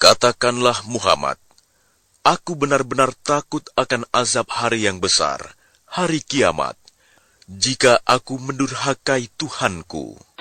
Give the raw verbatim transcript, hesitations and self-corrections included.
Katakanlah Muhammad, aku benar-benar takut akan azab hari yang besar, hari kiamat, jika aku mendurhakai Tuhanku.